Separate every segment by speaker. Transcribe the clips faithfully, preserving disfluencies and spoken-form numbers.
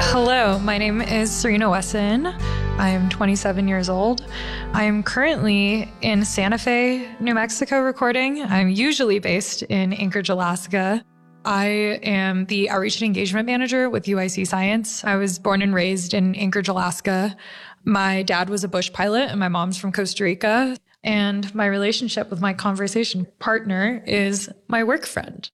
Speaker 1: Hello, my name is Serena Wesson. I am twenty-seven years old. I am currently in Santa Fe, New Mexico recording. I'm usually based in Anchorage, Alaska. I am the Outreach and Engagement Manager with U I C Science. I was born and raised in Anchorage, Alaska. My dad was a bush pilot and my mom's from Costa Rica. And my relationship with my conversation partner is my work friend.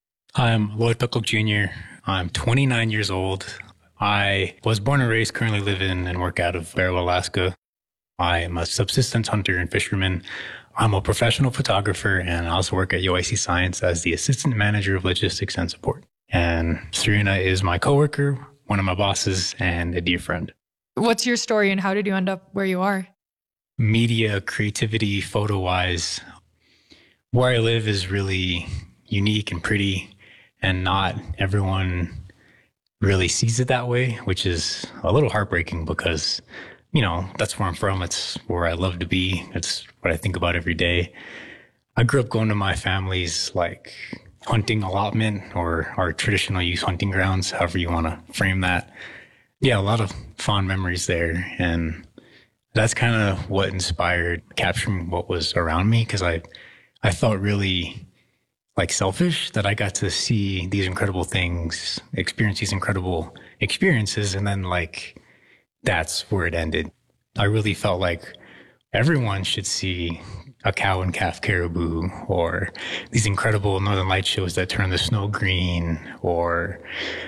Speaker 2: I'm Lloyd Pickle Junior I'm twenty-nine years old. I was born and raised, currently live in and work out of Barrow, Alaska. I am a subsistence hunter and fisherman. I'm a professional photographer, and I also work at U I C Science as the Assistant Manager of Logistics and Support. And Serena is my coworker, one of my bosses, and a dear friend.
Speaker 1: What's your story and how did you end up where you are?
Speaker 2: Media, creativity, photo-wise, where I live is really unique and pretty, and not everyone really sees it that way, which is a little heartbreaking because, you know, that's where I'm from. It's where I love to be. It's what I think about every day. I grew up going to my family's like hunting allotment or our traditional youth hunting grounds, however you want to frame that. Yeah, a lot of fond memories there. And that's kind of what inspired capturing what was around me, because I, I felt really like selfish that I got to see these incredible things, experience these incredible experiences. And then like, that's where it ended. I really felt like everyone should see a cow and calf caribou, or these incredible Northern Light shows that turn the snow green, or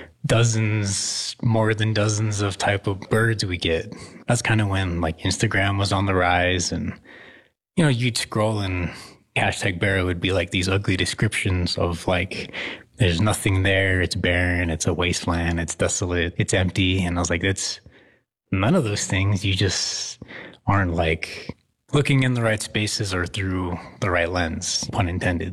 Speaker 2: dozens, more than dozens of type of birds we get. That's kind of when like Instagram was on the rise, and, you know, you'd scroll and hashtag Barrow would be like these ugly descriptions of like, there's nothing there. It's barren. It's a wasteland. It's desolate. It's empty. And I was like, it's none of those things. You just aren't like looking in the right spaces or through the right lens, pun intended.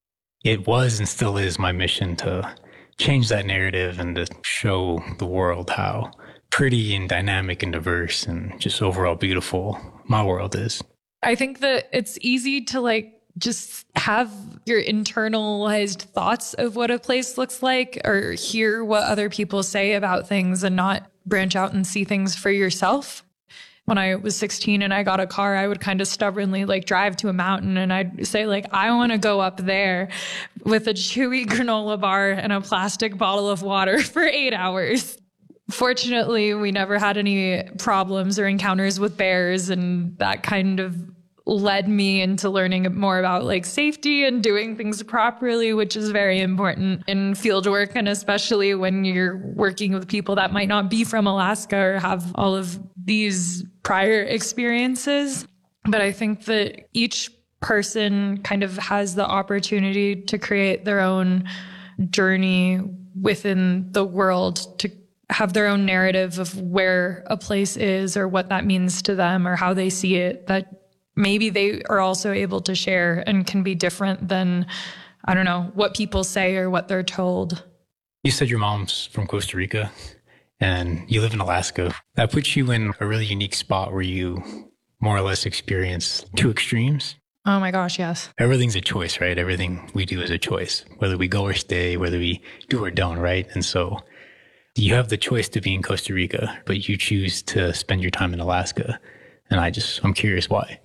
Speaker 2: It was and still is my mission to change that narrative and to show the world how pretty and dynamic and diverse and just overall beautiful my world is.
Speaker 1: I think that it's easy to like just have your internalized thoughts of what a place looks like or hear what other people say about things and not branch out and see things for yourself. When I was sixteen and I got a car, I would kind of stubbornly like drive to a mountain and I'd say like, I want to go up there with a chewy granola bar and a plastic bottle of water for eight hours. Fortunately, we never had any problems or encounters with bears, and that kind of led me into learning more about like safety and doing things properly, which is very important in field work. And especially when you're working with people that might not be from Alaska or have all of these prior experiences. But I think that each person kind of has the opportunity to create their own journey within the world, to have their own narrative of where a place is or what that means to them or how they see it, that maybe they are also able to share and can be different than, I don't know, what people say or what they're told.
Speaker 2: You said your mom's from Costa Rica and you live in Alaska. That puts you in a really unique spot where you more or less experience two extremes.
Speaker 1: Oh my gosh, yes.
Speaker 2: Everything's a choice, right? Everything we do is a choice, whether we go or stay, whether we do or don't, right? And so you have the choice to be in Costa Rica, but you choose to spend your time in Alaska. And I just, I'm curious why.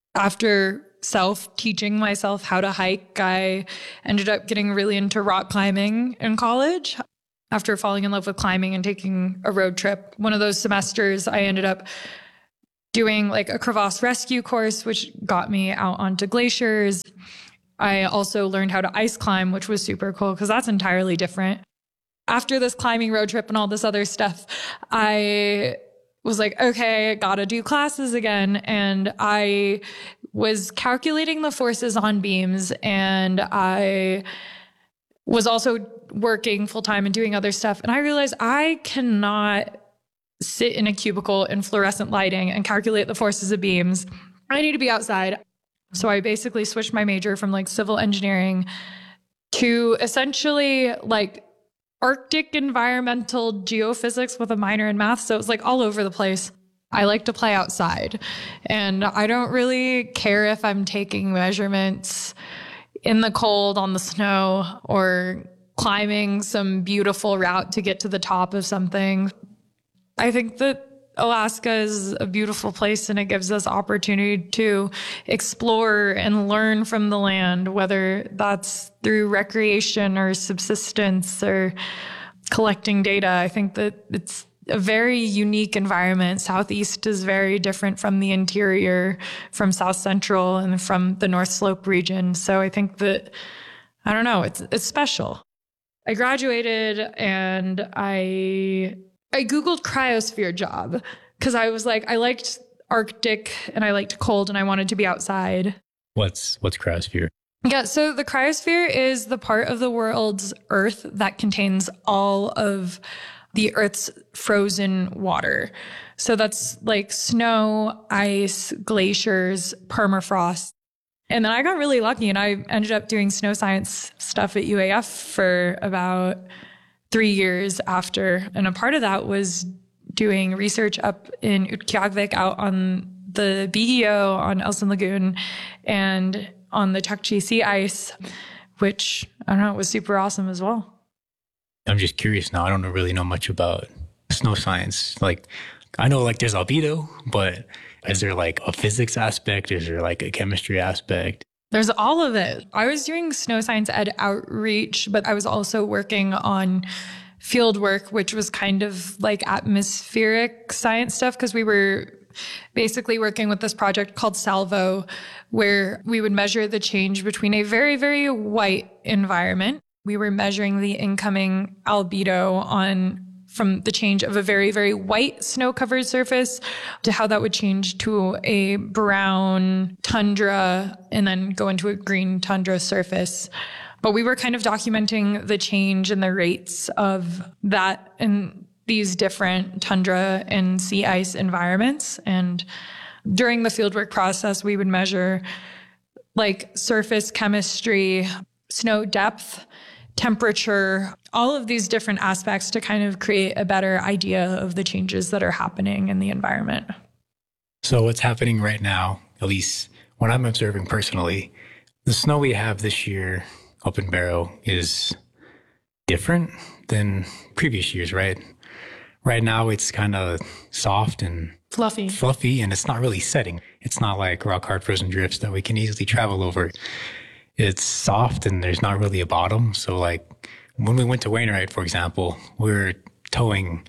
Speaker 1: After self-teaching myself how to hike, I ended up getting really into rock climbing in college. After falling in love with climbing and taking a road trip, one of those semesters, I ended up doing like a crevasse rescue course, which got me out onto glaciers. I also learned how to ice climb, which was super cool because that's entirely different. After this climbing road trip and all this other stuff, I was like, okay, gotta do classes again. And I was calculating the forces on beams, and I was also working full time and doing other stuff. And I realized I cannot sit in a cubicle in fluorescent lighting and calculate the forces of beams. I need to be outside. So I basically switched my major from like civil engineering to essentially like Arctic environmental geophysics with a minor in math. So it was like all over the place. I like to play outside, and I don't really care if I'm taking measurements in the cold on the snow or climbing some beautiful route to get to the top of something. I think that Alaska is a beautiful place and it gives us opportunity to explore and learn from the land, whether that's through recreation or subsistence or collecting data. I think that it's a very unique environment. Southeast is very different from the interior, from South Central and from the North Slope region. So I think that, I don't know, it's it's special. I graduated and I I Googled cryosphere job because I was like, I liked Arctic and I liked cold and I wanted to be outside.
Speaker 2: What's what's cryosphere?
Speaker 1: Yeah, so the cryosphere is the part of the world's Earth that contains all of the Earth's frozen water. So that's like snow, ice, glaciers, permafrost. And then I got really lucky and I ended up doing snow science stuff at U A F for about three years after. And a part of that was doing research up in Utqiagvik out on the B E O on Elson Lagoon and on the Chukchi sea ice, which I don't know, was super awesome as well.
Speaker 2: I'm just curious now. I don't really know much about snow science. Like, I know like there's albedo, but is there like a physics aspect? Is there like a chemistry aspect?
Speaker 1: There's all of it. I was doing snow science ed outreach, but I was also working on field work, which was kind of like atmospheric science stuff because we were basically working with this project called Salvo, where we would measure the change between a very, very white environment. We were measuring the incoming albedo on from the change of a very, very white snow-covered surface to how that would change to a brown tundra and then go into a green tundra surface. But we were kind of documenting the change in the rates of that in these different tundra and sea ice environments. And during the fieldwork process, we would measure like surface chemistry, snow depth, temperature, all of these different aspects to kind of create a better idea of the changes that are happening in the environment.
Speaker 2: So what's happening right now, at least what I'm observing personally, the snow we have this year up in Barrow is different than previous years, right? Right now it's kind of soft and
Speaker 1: fluffy,
Speaker 2: fluffy, and it's not really setting. It's not like rock hard frozen drifts that we can easily travel over. It's soft and there's not really a bottom. So like when we went to Wainwright, for example, we were towing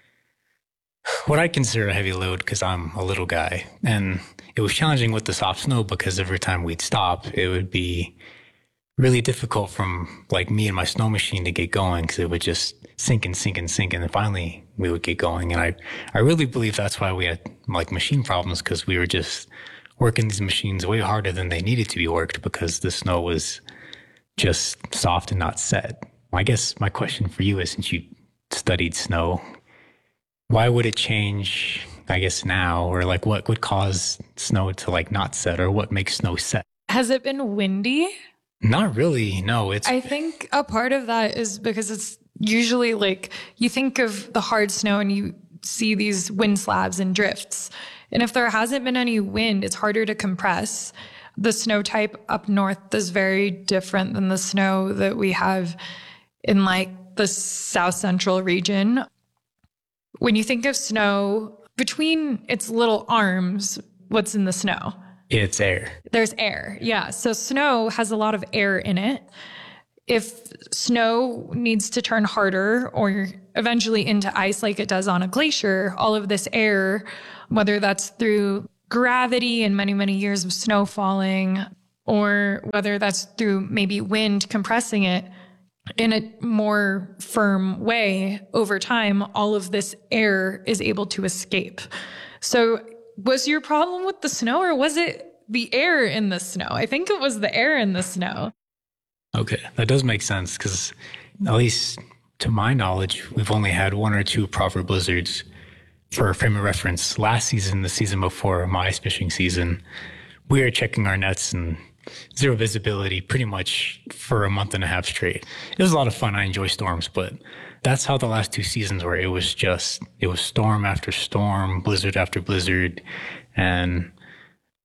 Speaker 2: what I consider a heavy load because I'm a little guy. And it was challenging with the soft snow because every time we'd stop, it would be really difficult from like me and my snow machine to get going because it would just sink and sink and sink. And then finally we would get going. And I, I really believe that's why we had like machine problems because we were just working these machines way harder than they needed to be worked because the snow was just soft and not set. I guess my question for you is, since you studied snow, why would it change, I guess, now? Or like what would cause snow to like not set, or what makes snow set?
Speaker 1: Has it been windy?
Speaker 2: Not really, no. It's.
Speaker 1: I think a part of that is because it's usually like you think of the hard snow and you see these wind slabs and drifts. And if there hasn't been any wind, it's harder to compress. The snow type up north is very different than the snow that we have in like the South Central region. When you think of snow, between its little arms, what's in the snow?
Speaker 2: It's air.
Speaker 1: There's air, yeah. So snow has a lot of air in it. If snow needs to turn harder or eventually into ice like it does on a glacier, all of this air, whether that's through gravity and many, many years of snow falling, or whether that's through maybe wind compressing it in a more firm way over time, all of this air is able to escape. So was your problem with the snow, or was it the air in the snow? I think it was the air in the snow.
Speaker 2: Okay, that does make sense because at least to my knowledge, we've only had one or two proper blizzards. For a frame of reference, last season, the season before my ice fishing season, we were checking our nets and zero visibility pretty much for a month and a half straight. It was a lot of fun. I enjoy storms, but that's how the last two seasons were. It was just, it was storm after storm, blizzard after blizzard. And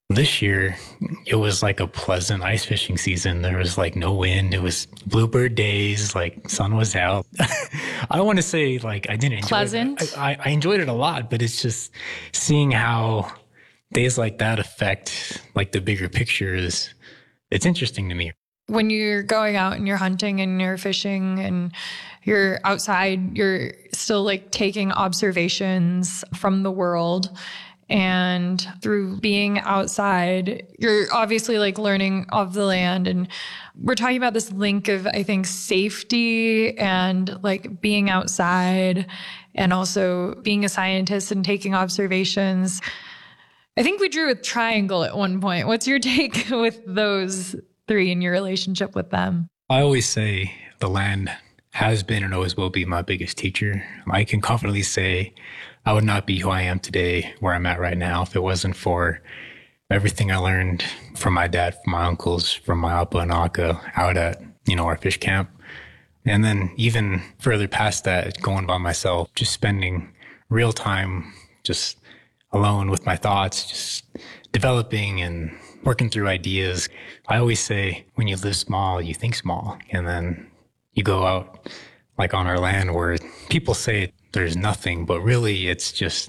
Speaker 2: This year, it was like a pleasant ice fishing season. There was like no wind. It was bluebird days, like sun was out. I want to say like I didn't enjoy
Speaker 1: Pleasant.
Speaker 2: it. I, I enjoyed it a lot, but it's just seeing how days like that affect like the bigger picture is, it's interesting to me.
Speaker 1: When you're going out and you're hunting and you're fishing and you're outside, you're still like taking observations from the world. And through being outside, you're obviously like learning of the land. And we're talking about this link of, I think, safety and like being outside and also being a scientist and taking observations. I think we drew a triangle at one point. What's your take with those three and your relationship with them?
Speaker 2: I always say the land has been and always will be my biggest teacher. I can confidently say I would not be who I am today, where I'm at right now, if it wasn't for everything I learned from my dad, from my uncles, from my Appa and Akka out at, you know, our fish camp. And then even further past that, going by myself, just spending real time just alone with my thoughts, just developing and working through ideas. I always say when you live small, you think small. And then you go out like on our land where people say there's nothing, but really it's just,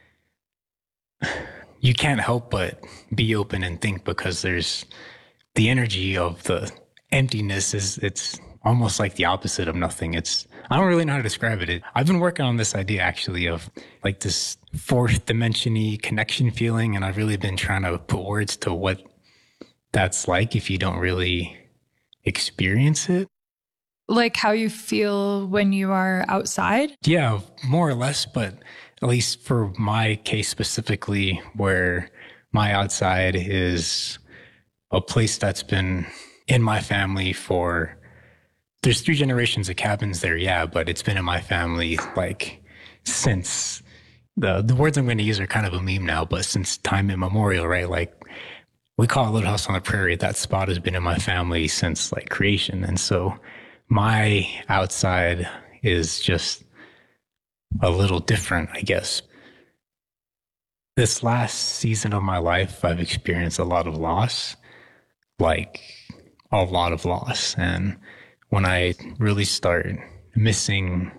Speaker 2: you can't help but be open and think, because there's the energy of the emptiness is, it's almost like the opposite of nothing. It's, I don't really know how to describe it. I've been working on this idea actually of like this fourth dimension-y connection feeling. And I've really been trying to put words to what that's like if you don't really experience it.
Speaker 1: Like how you feel when you are outside?
Speaker 2: Yeah, more or less, but at least for my case specifically, where my outside is a place that's been in my family for, there's three generations of cabins there, yeah, but it's been in my family like since, the the words I'm going to use are kind of a meme now, but since time immemorial, right? Like we call it Little House on the Prairie. That spot has been in my family since like creation. And so my outside is just a little different, I guess. This last season of my life, I've experienced a lot of loss, like a lot of loss. And when I really start missing,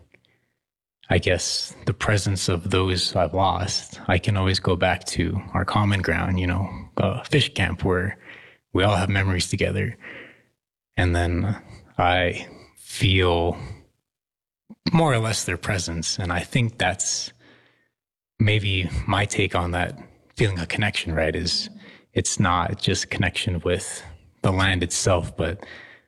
Speaker 2: I guess, the presence of those I've lost, I can always go back to our common ground, you know, a fish camp where we all have memories together. And then I feel more or less their presence. And I think that's maybe my take on that feeling of connection, right? Is it's not just connection with the land itself, but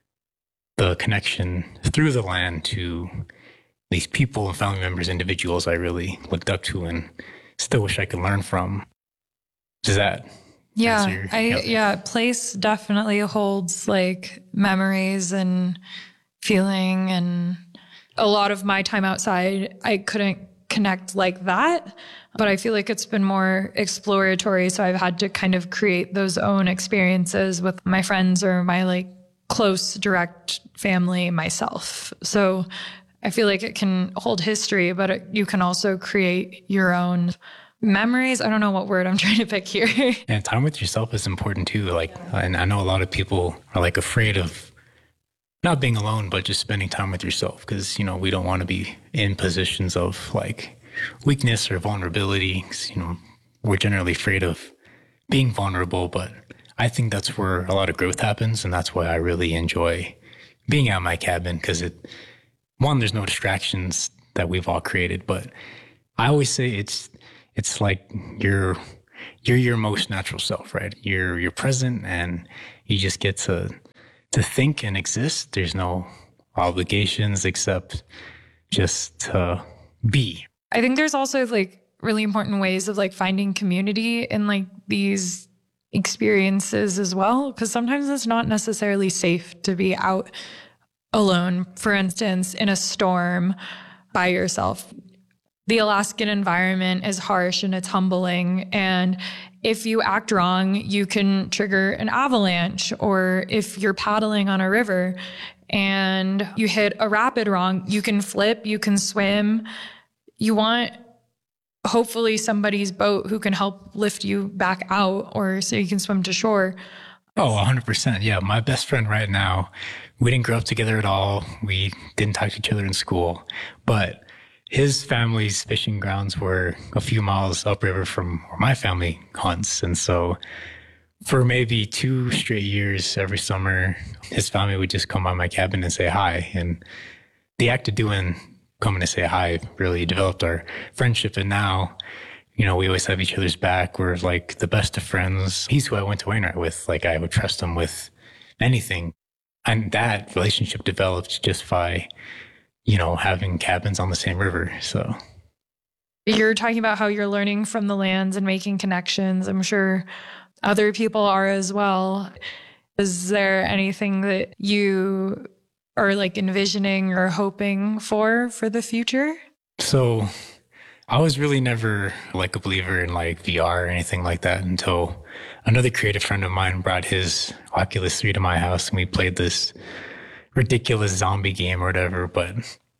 Speaker 2: the connection through the land to these people and family members, individuals I really looked up to and still wish I could learn from. Does that
Speaker 1: Yeah,
Speaker 2: answer?
Speaker 1: I
Speaker 2: Yep.
Speaker 1: yeah, place definitely holds like memories and feeling, and a lot of my time outside, I couldn't connect like that, but I feel like it's been more exploratory. So I've had to kind of create those own experiences with my friends or my like close direct family myself. So I feel like it can hold history, but it, you can also create your own memories. I don't know what word I'm trying to pick here.
Speaker 2: And time with yourself is important too. Like, and I know a lot of people are like afraid of not being alone, but just spending time with yourself. Because, you know, we don't want to be in positions of like weakness or vulnerability. 'Cause, you know, we're generally afraid of being vulnerable, but I think that's where a lot of growth happens. And that's why I really enjoy being at my cabin, because it, one, there's no distractions that we've all created, but I always say it's, it's like you're, you're your most natural self, right? You're, you're present and you just get to, to think and exist. There's no obligations except just to be.
Speaker 1: I think there's also like really important ways of like finding community in like these experiences as well, because sometimes it's not necessarily safe to be out alone, for instance, in a storm by yourself. The Alaskan environment is harsh and it's humbling. And if you act wrong, you can trigger an avalanche. Or if you're paddling on a river and you hit a rapid wrong, you can flip, you can swim. You want hopefully somebody's boat who can help lift you back out or so you can swim to shore.
Speaker 2: Oh, one hundred percent. Yeah. My best friend right now, we didn't grow up together at all. We didn't talk to each other in school, but his family's fishing grounds were a few miles upriver from where my family hunts. And so for maybe two straight years every summer, his family would just come by my cabin and say hi. And the act of doing coming to say hi really developed our friendship. And now, you know, we always have each other's back. We're like the best of friends. He's who I went to Wainwright with. Like I would trust him with anything. And that relationship developed just by, you know, having cabins on the same river. So
Speaker 1: you're talking about how you're learning from the lands and making connections. I'm sure other people are as well. Is there anything that you are like envisioning or hoping for for the future?
Speaker 2: So I was really never like a believer in like V R or anything like that until another creative friend of mine brought his Oculus three to my house and we played this ridiculous zombie game or whatever. But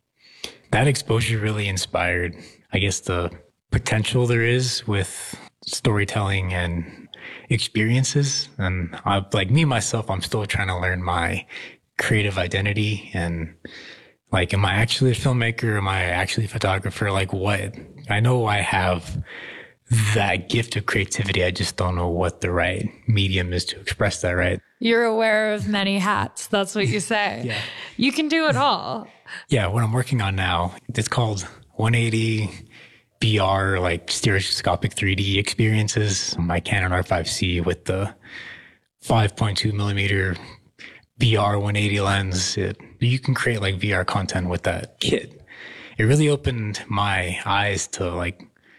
Speaker 2: that exposure really inspired, I guess, the potential there is with storytelling and experiences. And I, like me, myself, I'm still trying to learn my creative identity and like, am I actually a filmmaker? Am I actually a photographer? Like what? I know I have that gift of creativity. I just don't know what the right medium is to express that, right?
Speaker 1: You're aware of many hats. That's what you say. Yeah. You can do it all.
Speaker 2: Yeah. What I'm working on now, it's called one eighty V R, like stereoscopic three D experiences. My Canon R five C with the five point two millimeter V R one eighty lens. It, you can create like V R content with that kit. It really opened my eyes to like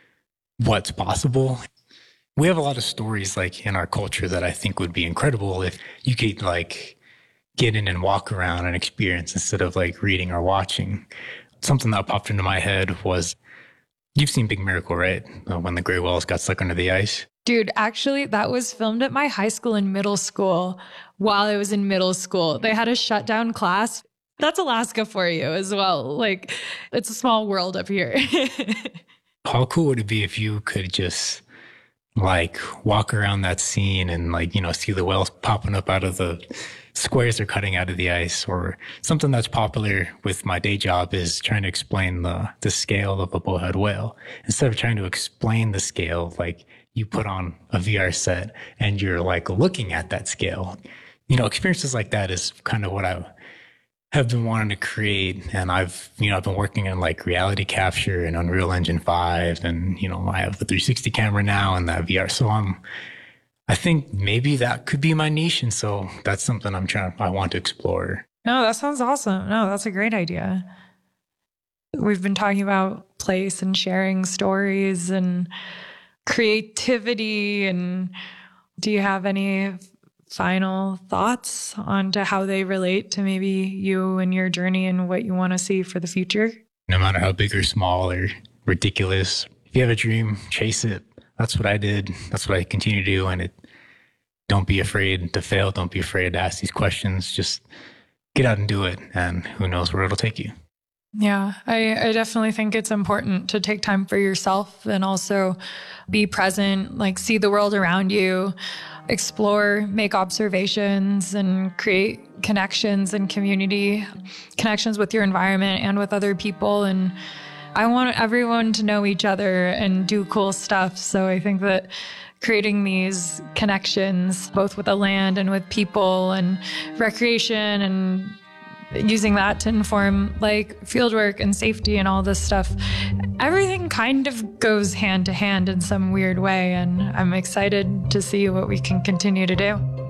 Speaker 2: what's possible. We have a lot of stories like in our culture that I think would be incredible if you could like get in and walk around and experience instead of like reading or watching. Something that popped into my head was, you've seen Big Miracle, right? Uh, when the gray whales got stuck under the ice.
Speaker 1: Dude, actually, that was filmed at my high school and middle school while I was in middle school. They had a shutdown class. That's Alaska for you as well. Like, it's a small world up here.
Speaker 2: How cool would it be if you could just like walk around that scene and like, you know, see the whales popping up out of the squares they're cutting out of the ice? Or something that's popular with my day job is trying to explain the, the scale of a bowhead whale. Instead of trying to explain the scale, like you put on a V R set and you're like looking at that scale. You know, experiences like that is kind of what I have been wanting to create. And I've, you know, I've been working on like reality capture and Unreal Engine five. And, you know, I have the three sixty camera now and that V R. So I'm, I think maybe that could be my niche. And so that's something I'm trying, I want to explore.
Speaker 1: No, that sounds awesome. No, that's a great idea. We've been talking about place and sharing stories and creativity. And do you have any final thoughts on to how they relate to maybe you and your journey and what you want to see for the future?
Speaker 2: No matter how big or small or ridiculous, if you have a dream, chase it. That's what I did. That's what I continue to do. And it, don't be afraid to fail. Don't be afraid to ask these questions. Just get out and do it. And who knows where it'll take you.
Speaker 1: Yeah, I, I definitely think it's important to take time for yourself and also be present, like see the world around you, explore, make observations, and create connections and community, connections with your environment and with other people. And I want everyone to know each other and do cool stuff. So I think that creating these connections, both with the land and with people and recreation and using that to inform like fieldwork and safety and all this stuff, everything kind of goes hand to hand in some weird way. And I'm excited to see what we can continue to do.